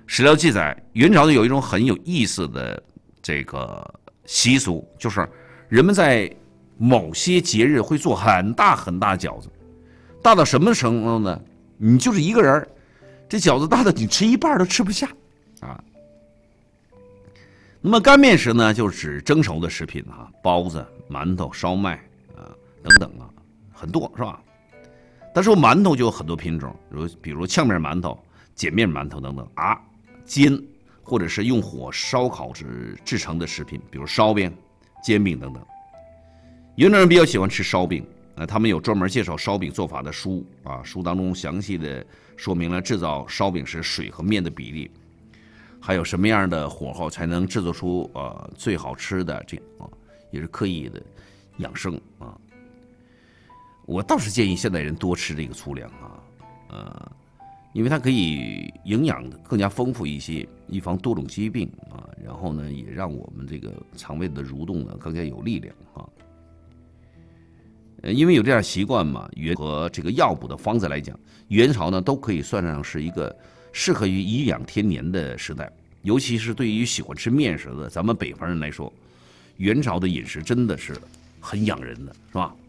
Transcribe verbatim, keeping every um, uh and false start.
史料记载，元朝呢有一种很有意思的这个习俗，就是人们在某些节日会做很大很大饺子，大到什么程度呢？你就是一个人，这饺子大的你吃一半都吃不下啊。那么干面食呢，就是指蒸熟的食品啊，包子、馒头、烧麦啊等等啊，很多是吧？但是馒头就有很多品种，比如比如炝面馒头、碱面馒头等等啊，煎或者是用火烧烤制制成的食品，比如烧饼、煎饼等等。云南人比较喜欢吃烧饼，呃，他们有专门介绍烧饼做法的书啊，书当中详细的说明了制造烧饼时水和面的比例，还有什么样的火候才能制作出呃最好吃的这啊，也是刻意的养生啊。我倒是建议现代人多吃这个粗粮啊，呃，因为它可以营养更加丰富一些，预防多种疾病啊，然后呢，也让我们这个肠胃的蠕动呢更加有力量啊。呃，因为有这样习惯嘛，元和这个药补的方子来讲，元朝呢都可以算上是一个适合于颐养天年的时代，尤其是对于喜欢吃面食的咱们北方人来说，元朝的饮食真的是很养人的，是吧？